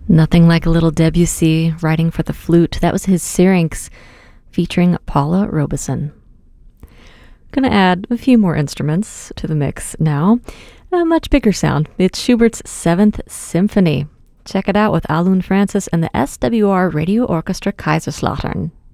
Nothing like a little Debussy writing for the flute. That was his Syrinx featuring Paula Robeson. Gonna add a few more instruments to the mix now. A much bigger sound. It's Schubert's Seventh Symphony. Check it out with Alun Francis and the SWR Radio Orchestra Kaiserslautern.